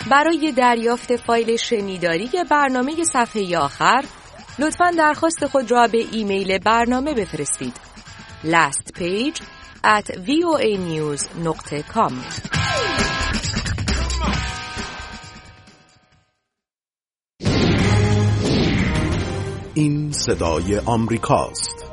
برای دریافت فایل شنیداری برنامه صفحه آخر لطفاً درخواست خود را به ایمیل برنامه بفرستید. lastpage@voanews.com. این صدای آمریکاست.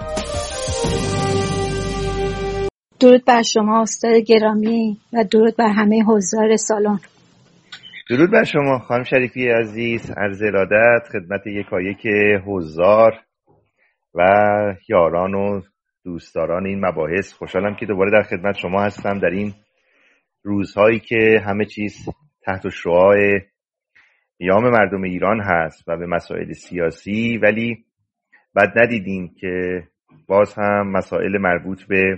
درود بر شما استاد گرامی و درود بر همه حضار سالن. درود بر شما خانم شریفی عزیز، عرض ارادت خدمت یکایک حضار و یاران و دوستداران این مباحث. خوشحالم که دوباره در خدمت شما هستم در این روزهایی که همه چیز تحت شعاع قیام مردم ایران هست و به مسائل سیاسی، ولی بد ندیدیم که باز هم مسائل مربوط به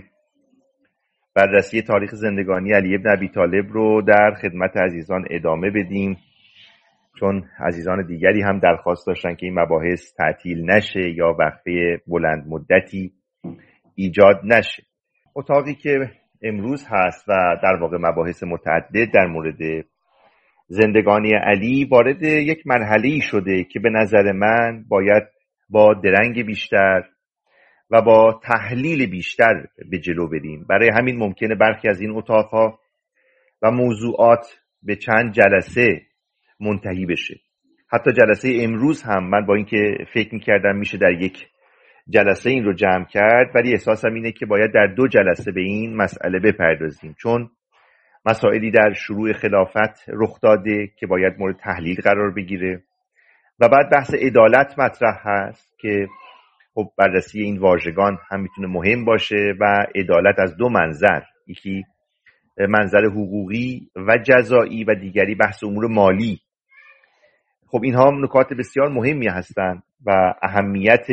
بررسی تاریخ زندگانی علی بن ابی طالب رو در خدمت عزیزان ادامه بدیم، چون عزیزان دیگری هم درخواست داشتن که این مباحث تعطیل نشه یا وقفه بلند مدتی ایجاد نشه. اتاقی که امروز هست و در واقع مباحث متعدد در مورد زندگانی علی وارد یک مرحله‌ای شده که به نظر من باید با درنگ بیشتر و با تحلیل بیشتر به جلو بریم. برای همین ممکنه برخی از این اتاقها و موضوعات به چند جلسه منتهی بشه. حتی جلسه امروز هم من با اینکه فکر می‌کردم میشه در یک جلسه این رو جمع کرد، ولی احساسم اینه که باید در 2 جلسه به این مسئله بپردازیم، چون مسائلی در شروع خلافت رخ داده که باید مورد تحلیل قرار بگیره و بعد بحث عدالت مطرح هست که خب بررسی این واژگان هم میتونه مهم باشه و عدالت از 2 منظر، یکی منظر حقوقی و جزایی و دیگری بحث امور مالی. خب اینها نکات بسیار مهمی هستند و اهمیت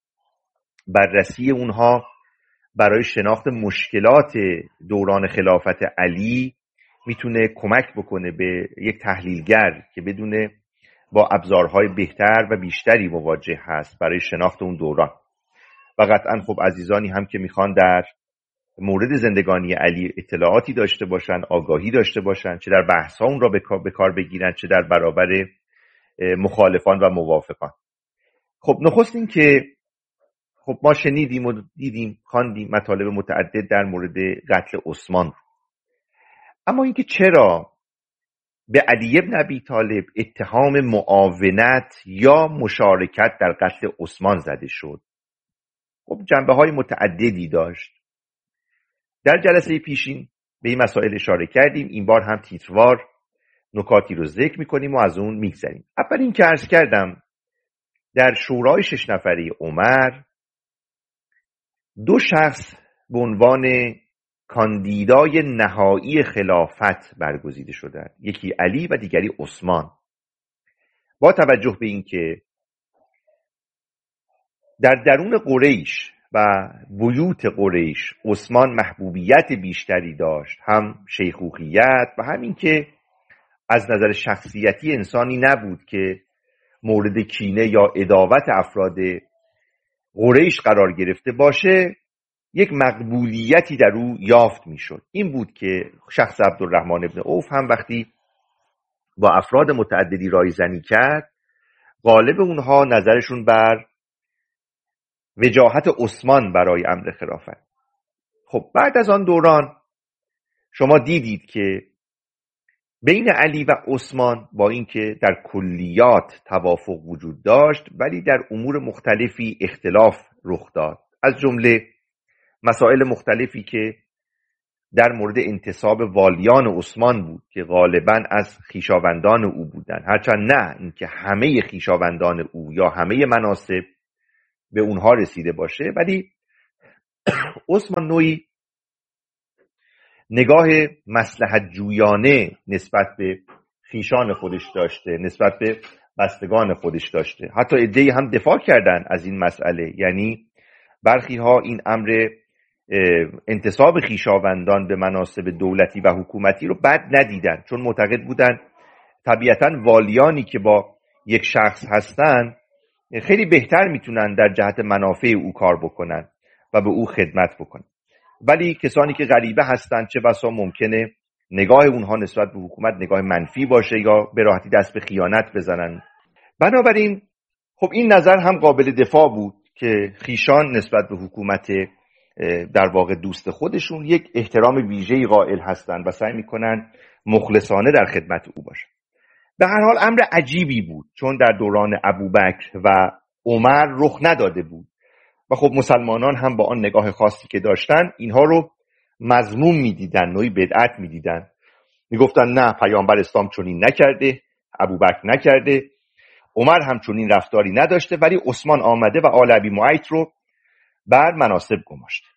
بررسی اونها برای شناخت مشکلات دوران خلافت علی میتونه کمک بکنه به یک تحلیلگر که بدونه با ابزارهای بهتر و بیشتری مواجه هست برای شناخت اون دوران. و قطعا خب عزیزانی هم که میخوان در مورد زندگانی علی اطلاعاتی داشته باشن، آگاهی داشته باشن، چه در بحث ها اون را به کار بگیرن، چه در برابر مخالفان و موافقان. خب نخست این که خب ما شنیدیم و دیدیم، خواندیم مطالب متعدد در مورد قتل عثمان، اما اینکه چرا به علی بن ابی طالب اتهام معاونت یا مشارکت در قتل عثمان زده شد، خب جنبه‌های متعددی داشت. در جلسه پیشین به این مسائل اشاره کردیم، این بار هم تیتروار نکاتی رو ذکر می‌کنیم و از اون می‌گذریم. اول این که عرض کردم در شورای 6 نفره عمر 2 شخص به عنوان کاندیدای نهایی خلافت برگزیده شدند، یکی علی و دیگری عثمان. با توجه به این که در درون قریش و بیوت قریش عثمان محبوبیت بیشتری داشت، هم شیخوخیت و همین که از نظر شخصیتی انسانی نبود که مورد کینه یا عداوت افراد قریش قرار گرفته باشه، یک مقبولیتی در او یافت میشد. این بود که شخص عبدالرحمن ابن عوف هم وقتی با افراد متعددی رایزنی کرد، غالب اونها نظرشون بر وجاهت عثمان برای امر خلافت. خب بعد از آن دوران شما دیدید که بین علی و عثمان با اینکه در کلیات توافق وجود داشت، ولی در امور مختلفی اختلاف رخ داد، از جمله مسائل مختلفی که در مورد انتصاب والیان عثمان بود که غالباً از خویشاوندان او بودند، هرچند نه اینکه همه خویشاوندان او یا همه مناصب به اونها رسیده باشه، ولی عثمان نوعی نگاه مصلحت جویانه نسبت به خویشان خودش داشته، نسبت به بستگان خودش داشته. حتی عده‌ای هم دفاع کردن از این مسئله، یعنی برخی ها این امر انتصاب خویشاوندان به مناصب دولتی و حکومتی رو بد ندیدن، چون معتقد بودن طبیعتاً والیانی که با یک شخص هستن خیلی بهتر میتونن در جهت منافع او کار بکنن و به او خدمت بکنن. ولی کسانی که غریبه هستن چه بسا ممکنه نگاه اونها نسبت به حکومت نگاه منفی باشه یا به راحتی دست به خیانت بزنن. بنابراین خب این نظر هم قابل دفاع بود که خیشان نسبت به حکومت در واقع دوست خودشون یک احترام ویژه‌ای قائل هستند و سعی میکنن مخلصانه در خدمت او باشن. به هر حال امر عجیبی بود، چون در دوران ابوبکر و عمر رخ نداده بود و خب مسلمانان هم با آن نگاه خاصی که داشتن اینها رو مذموم میدیدن، نوعی بدعت میدیدن، میگفتن نه پیامبر اسلام چنین نکرده، ابوبکر نکرده، عمر هم چنین رفتاری نداشته، ولی عثمان آمده و آل ابی معیط رو بر مناصب گماشته.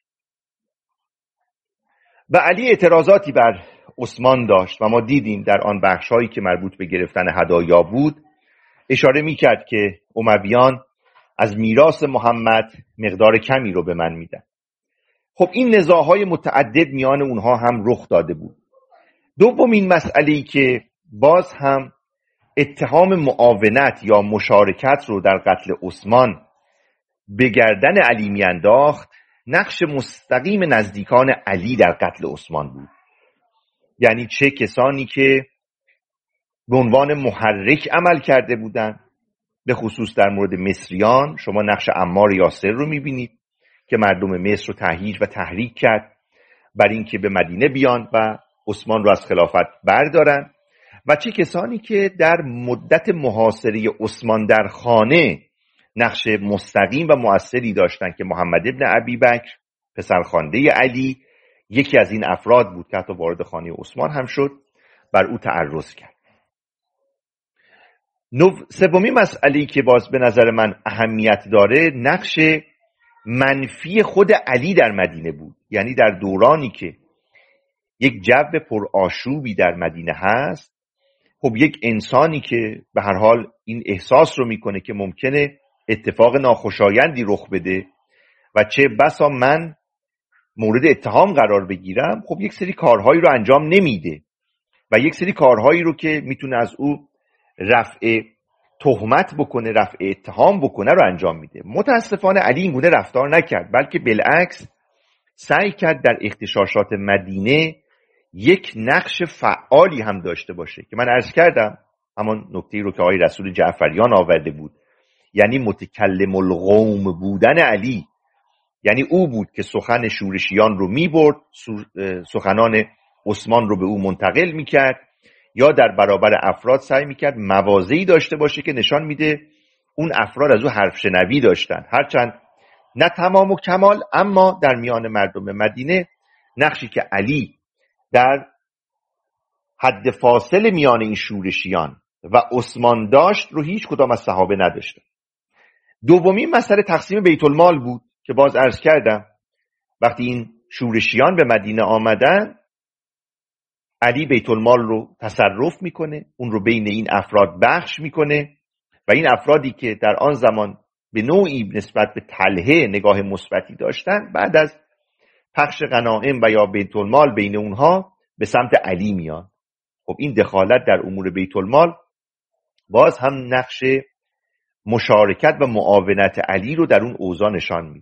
و علی اعتراضاتی بر عثمان داشت و ما دیدیم در آن بخش‌هایی که مربوط به گرفتن هدایا بود اشاره می‌کرد که امویان از میراث محمد مقدار کمی رو به من میدن. خب این نزاع‌های متعدد میان اونها هم رخ داده بود. دومین مسئله‌ای که باز هم اتهام معاونت یا مشارکت رو در قتل عثمان به گردن علی میانداخت، نقش مستقیم نزدیکان علی در قتل عثمان بود. یعنی چه کسانی که به عنوان محرک عمل کرده بودند، به خصوص در مورد مصریان شما نقش عمار یاسر رو میبینید که مردم مصر رو تهییج و تحریک کرد بر این که به مدینه بیان و عثمان رو از خلافت بردارن، و چه کسانی که در مدت محاصره عثمان در خانه نقش مستقیم و مؤثری داشتند که محمد ابن ابی بکر پسرخوانده علی یکی از این افراد بود که حتی وارد خانه عثمان هم شد، بر او تعرض کرد. سومین مسئله‌ای که باز به نظر من اهمیت داره نقش منفی خود علی در مدینه بود. یعنی در دورانی که یک جو پرآشوبی در مدینه هست، خب یک انسانی که به هر حال این احساس رو میکنه که ممکنه اتفاق ناخوشایندی رخ بده و چه بسا من مورد اتهام قرار بگیرم، خب یک سری کارهایی رو انجام نمیده و یک سری کارهایی رو که میتونه از او رفع تهمت بکنه، رفع اتهام بکنه رو انجام میده. متاسفانه علی این گونه رفتار نکرد، بلکه بالعکس سعی کرد در اغتشاشات مدینه یک نقش فعالی هم داشته باشه که من عرض کردم همان نکته‌ای رو که آقای رسول جعفریان آورده بود، یعنی متکلم القوم بودن علی. یعنی او بود که سخن شورشیان رو میبرد، سخنان عثمان رو به او منتقل میکرد، یا در برابر افراد سعی میکرد مواضعی داشته باشه که نشان میده اون افراد از او حرف شنوی داشتن، هرچند نه تمام و کمال، اما در میان مردم مدینه نقشی که علی در حد فاصل میان این شورشیان و عثمان داشت رو هیچ کدام از صحابه نداشته. دومین مسئله تقسیم بیت المال بود که باز عرض کردم وقتی این شورشیان به مدینه آمدن، علی بیت المال رو تصرف میکنه، اون رو بین این افراد بخش میکنه و این افرادی که در آن زمان به نوعی نسبت به طلحه نگاه مثبتی داشتن، بعد از پخش غنایم و یا بیت المال بین اونها به سمت علی میان. خب این دخالت در امور بیت المال باز هم نقش مشارکت و معاونت علی رو در اون اوضاع نشان میده.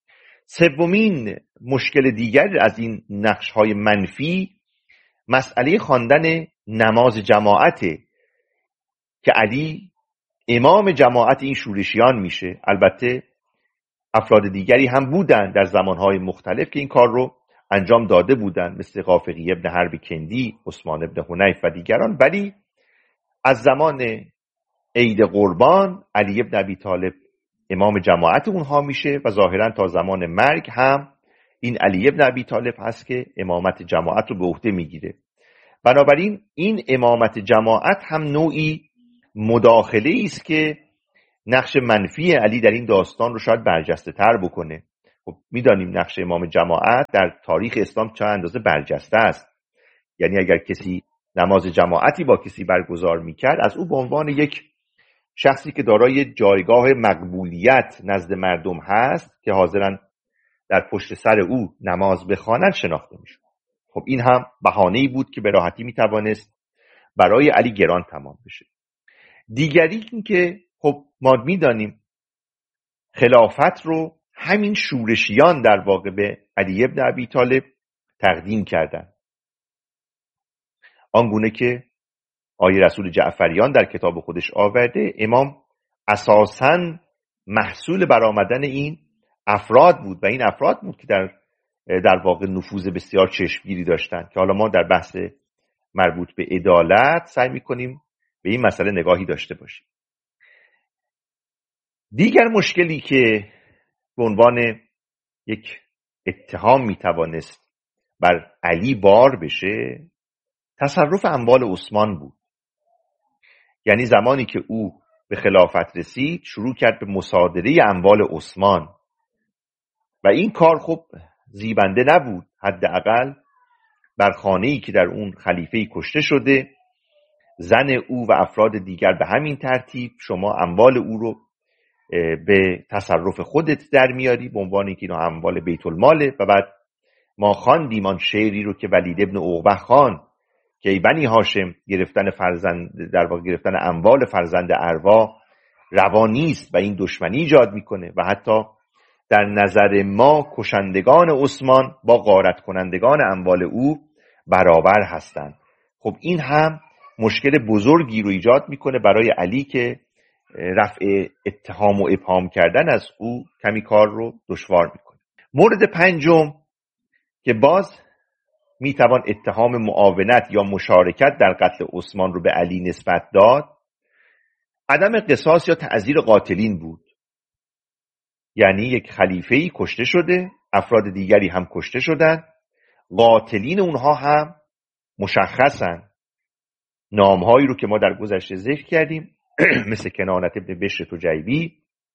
سومین مشکل دیگر از این نقش‌های منفی مسئله خواندن نماز جماعته که علی امام جماعت این شورشیان میشه. البته افراد دیگری هم بودن در زمانهای مختلف که این کار رو انجام داده بودن، مثل غافقی ابن حرب کندی، عثمان ابن حنیف و دیگران، ولی از زمان عید قربان علی ابن ابی طالب امام جماعت اونها میشه و ظاهرا تا زمان مرگ هم این علی ابن ابی طالب هست که امامت جماعت رو به عهده میگیره. بنابراین این امامت جماعت هم نوعی مداخله است که نقش منفی علی در این داستان رو شاید برجسته تر بکنه. خب میدانیم نقش امام جماعت در تاریخ اسلام چه اندازه برجسته است. یعنی اگر کسی نماز جماعتی با کسی برگزار میکرد، از او به عنوان یک شخصی که دارای جایگاه مقبولیت نزد مردم هست که حاضرن در پشت سر او نماز بخوانند شناخته میشد. خب این هم بهانه‌ای بود که به راحتی میتوانست برای علی گران تمام بشه. دیگری این که خب ما میدانیم خلافت رو همین شورشیان در واقع به علی ابن ابی طالب تقدیم کردن آنگونه که آیه رسول جعفریان در کتاب خودش آورده، امام اساساً محصول برآمدن این افراد بود و این افراد بود که در واقع نفوذ بسیار چشمگیری داشتند که حالا ما در بحث مربوط به عدالت سعی می‌کنیم به این مسئله نگاهی داشته باشیم. دیگر مشکلی که به عنوان یک اتهام میتوانست بر علی بار بشه تصرف اموال عثمان بود. یعنی زمانی که او به خلافت رسید شروع کرد به مصادره اموال عثمان و این کار خب زیبنده نبود، حداقل بر خانه‌ای که در اون خلیفه‌ای کشته شده، زن او و افراد دیگر به همین ترتیب، شما اموال او رو به تصرف خودت در میاری به عنوان اینکه اینا اموال بیت الماله. و بعد ما خواندیم آن شعری رو که ولید ابن عقبه خان که ای بنی هاشم گرفتن فرزند، در واقع گرفتن اموال فرزند اروا روا نیست و این دشمنی ایجاد میکنه و حتی در نظر ما کشندگان عثمان با غارت کنندگان اموال او برابر هستند. خب این هم مشکل بزرگی رو ایجاد میکنه برای علی که رفع اتهام و ابهام کردن از او کمی کار رو دشوار میکنه. مورد پنجم که باز میتوان اتهام معاونت یا مشارکت در قتل عثمان رو به علی نسبت داد، عدم قصاص یا تعزیر قاتلین بود. یعنی یک خلیفه‌ای کشته شده، افراد دیگری هم کشته شدن، قاتلین اونها هم مشخصن، نامهایی رو که ما در گذشته ذکر کردیم مثل کنانت ابن بشر تجیبی،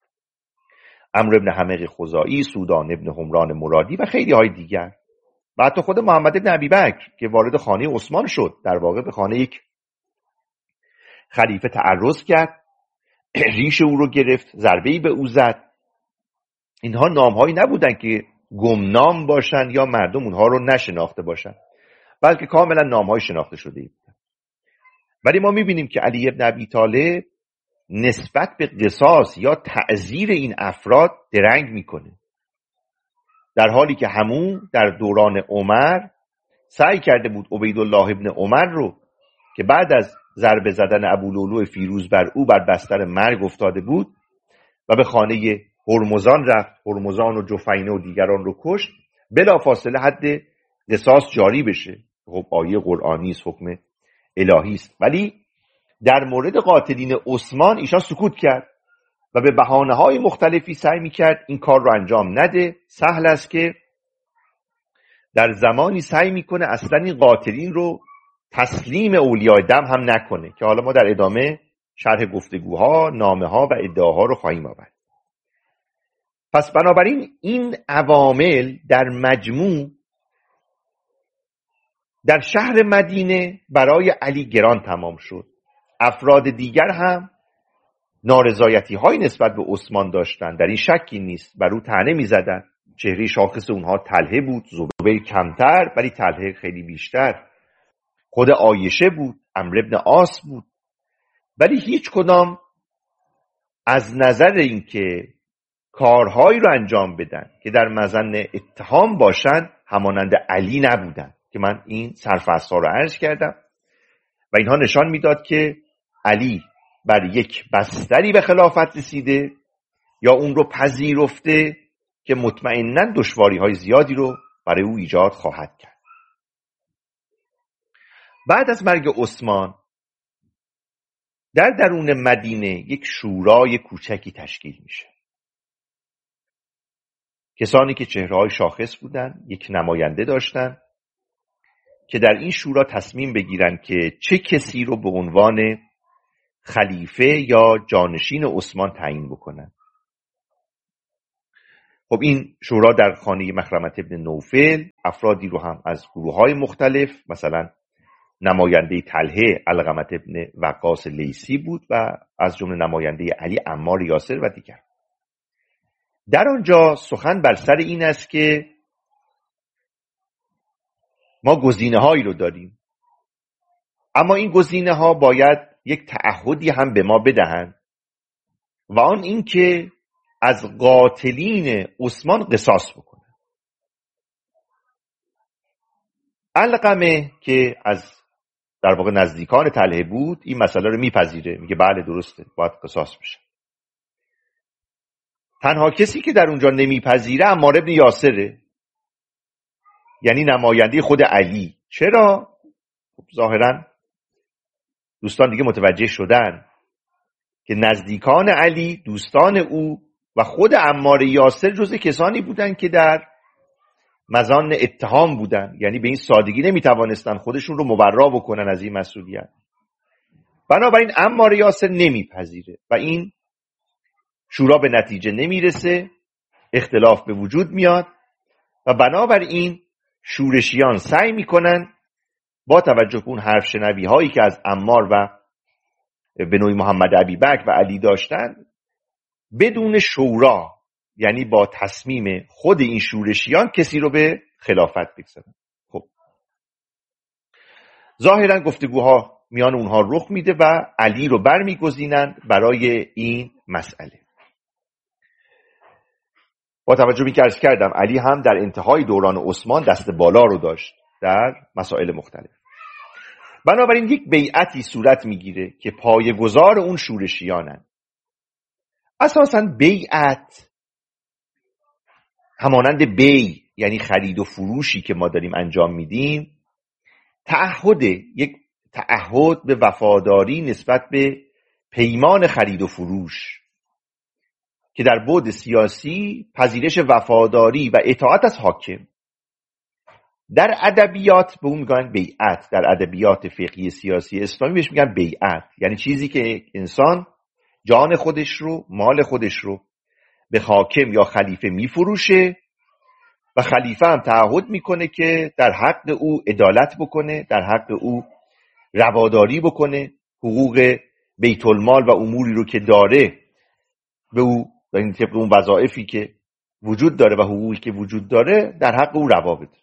عمرو ابن حمق خزاعی، سودان ابن حمران مرادی و خیلی های دیگر و حتی خود محمد ابن ابی بکر که وارد خانه عثمان شد، در واقع به خانه یک خلیفه تعرض کرد، ریش او رو گرفت، ضربه‌ای به او زد. اینها نامهایی نبودن که گمنام باشن یا مردم اونها رو نشناخته باشن، بلکه کاملا نامهای شناخته شده اید. ولی ما میبینیم که علی ابن ابی طالب نسبت به قصاص یا تعزیر این افراد درنگ میکنه، در حالی که همون در دوران عمر سعی کرده بود عبیدالله ابن عمر رو که بعد از ضربه زدن ابولؤلؤ فیروز بر او بر بستر مرگ افتاده بود و به خانه هرمزان رفت، هرمزان و جفینه و دیگران رو کشت، بلافاصله حد قصاص جاری بشه. خب آیه قرآنی است، حکم الهی است. ولی در مورد قاتلین عثمان ایشان سکوت کرد و به بهانه‌های مختلفی سعی می‌کرد این کار رو انجام نده. سهل است که در زمانی سعی می‌کنه اصلا این قاتلین رو تسلیم اولیاء دم هم نکنه که حالا ما در ادامه شرح گفتگوها، نامه‌ها و ادعاها رو خواهیم آورد. پس بنابراین این عوامل در مجموع در شهر مدینه برای علی گران تمام شد. افراد دیگر هم نارضایتی های نسبت به عثمان داشتند، در این شکی نیست، بر او طعنه می‌زدند. چهره شاخص اونها طلحه بود، زبیر کمتر ولی طلحه خیلی بیشتر، خود عایشه بود، عمرو بن عاص بود، ولی هیچ کدام از نظر اینکه کارهایی رو انجام بدن که در مظن اتهام باشن همانند علی نبودن که من این سرفصل‌ها رو عرض کردم و اینها نشان میداد که علی بر یک بستری به خلافت رسیده یا اون رو پذیرفته که مطمئناً دشواری‌های زیادی رو برای او ایجاد خواهد کرد. بعد از مرگ عثمان در درون مدینه یک شورای کوچکی تشکیل میشه. کسانی که چهره‌های شاخص بودن یک نماینده داشتن که در این شورا تصمیم بگیرن که چه کسی رو به عنوان خلیفه یا جانشین عثمان تعیین بکنن. خب این شورا در خانه مخرمة ابن نوفل افرادی رو هم از گروه‌های مختلف، مثلا نماینده طلحه علقمة ابن وقاص لیثی بود و از جمله نماینده علی عمار یاسر و دیگر. در آنجا سخن بر سر این است که ما گزینه‌هایی رو داریم، اما این گزینه‌ها باید یک تعهدی هم به ما بدهند و آن این که از قاتلین عثمان قصاص بکنن. علقمه که از در واقع نزدیکان طلحه بود این مسئله رو میپذیره، میگه بله درسته، باید قصاص بشه. تنها کسی که در اونجا نمیپذیره عمار ابن یاسره، یعنی نماینده خود علی. چرا؟ خب ظاهرا دوستان دیگه متوجه شدن که نزدیکان علی، دوستان او و خود عمار یاسر جزء کسانی بودن که در مزان اتهام بودن، یعنی به این سادگی نمیتوانستن خودشون رو مبرا بکنن از این مسئولیت. بنابراین عمار یاسر نمیپذیره و این شورا به نتیجه نمیرسه، اختلاف به وجود میاد و بنابراین شورشیان سعی میکنن با توجه به اون حرف شنوی هایی که از عمار و به نوعی محمد ابیبکر و علی داشتن، بدون شورا، یعنی با تصمیم خود این شورشیان، کسی رو به خلافت بگذارن. خب ظاهرا گفتگوها میان اونها رخ میده و علی رو برمیگزینن برای این مسئله. با توجه به اینکه عرض کردم علی هم در انتهای دوران عثمان دست بالا رو داشت در مسائل مختلف، بنابراین یک بیعتی صورت میگیره که پایه‌گذار اون شورشیانن. اساساً بیعت همانند بی، یعنی خرید و فروشی که ما داریم انجام میدیم، یک تعهد به وفاداری نسبت به پیمان خرید و فروش که در بعد سیاسی پذیرش وفاداری و اطاعت از حاکم. در ادبیات به اون میگن بیعت، در ادبیات فقهی سیاسی اسلامی بهش میگن بیعت، یعنی چیزی که انسان جان خودش رو، مال خودش رو به حاکم یا خلیفه میفروشه و خلیفه هم تعهد میکنه که در حق او عدالت بکنه، در حق او رواداری بکنه، حقوق بیت المال و اموری رو که داره به او و این طبق اون وظایفی که وجود داره و حقوقی که وجود داره در حق او روا بده.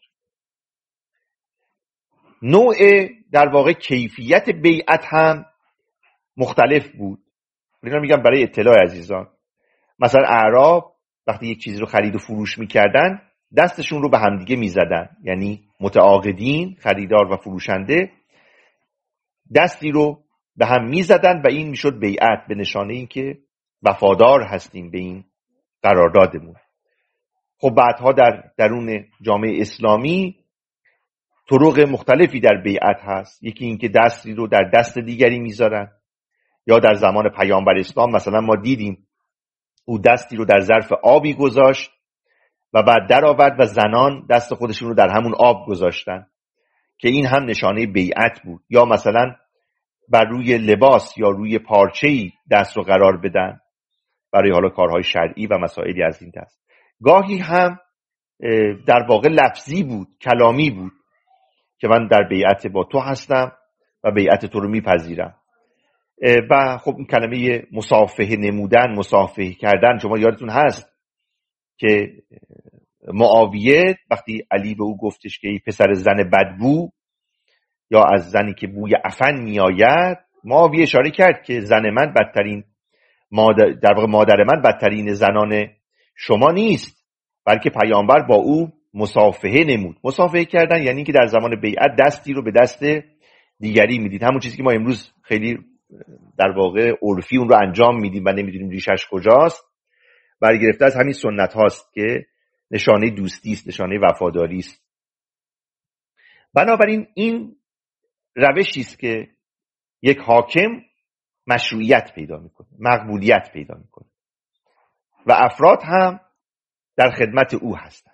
نوع در واقع کیفیت بیعت هم مختلف بود. اینا میگم برای اطلاع عزیزان. مثلا اعراب وقتی یک چیزی رو خرید و فروش میکردن دستشون رو به همدیگه میزدن، یعنی متعاقدین، خریدار و فروشنده، دستی رو به هم میزدن و این میشد بیعت، به نشانه این که وفادار هستیم به این قراردادمون. خب بعدها در درون جامعه اسلامی طرق مختلفی در بیعت هست. یکی این که دستی رو در دست دیگری میذارن، یا در زمان پیامبر اسلام مثلا ما دیدیم او دستی رو در ظرف آبی گذاشت و بعد در آورد و زنان دست خودشون رو در همون آب گذاشتن که این هم نشانه بیعت بود. یا مثلا بر روی لباس یا روی پارچه‌ای دست رو قرار بدن برای حالا کارهای شرعی و مسائلی از این دست. گاهی هم در واقع لفظی بود، کلامی بود که من در بیعت با تو هستم و بیعت تو رو میپذیرم. و خب این کلمه مصافحه نمودن، مصافحه کردن، شما یادتون هست که معاویه وقتی علی به او گفتش که ای پسر زن بدبو یا از زنی که بوی عفن میآید، معاویه اشاره کرد که زن من بدترین در واقع مادر من بدترین زنان شما نیست، بلکه پیامبر با او مصافحه نمود. مصافحه کردن یعنی که در زمان بیعت دستی رو به دست دیگری میدید، همون چیزی که ما امروز خیلی در واقع عرفی اون رو انجام میدیم و نمیدونیم ریشش کجاست. برگرفته از همین سنت هاست که نشانه دوستی است، نشانه وفاداری است. بنابراین این روشی است که یک حاکم مشروعیت پیدا میکنه، مقبولیت پیدا میکنه و افراد هم در خدمت او هستند.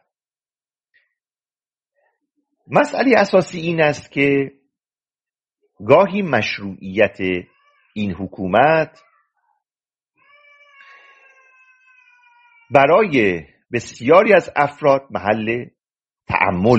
مسئله اساسی این است که گاهی مشروعیت این حکومت برای بسیاری از افراد محل تأمل